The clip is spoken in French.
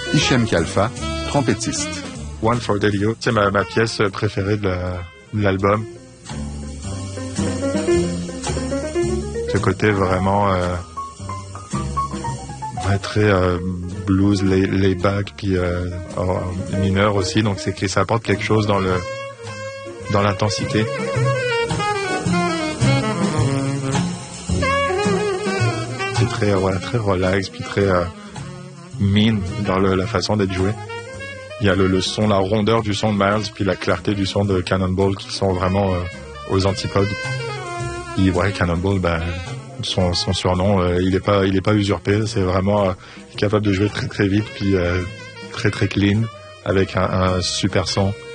Hichem Kalfa, trompettiste. One for Delio, c'est ma pièce préférée de l'album. Ce côté vraiment très blues, lay-back, puis mineur aussi, donc c'est que ça apporte quelque chose dans l'intensité. C'est très relax, puis très mean dans la façon d'être joué. Il y a le son, la rondeur du son de Miles, puis la clarté du son de Cannonball qui sont vraiment aux antipodes. Et ouais, Cannonball, son surnom, il est pas usurpé. C'est vraiment capable de jouer très très vite, puis très très clean, avec un super son.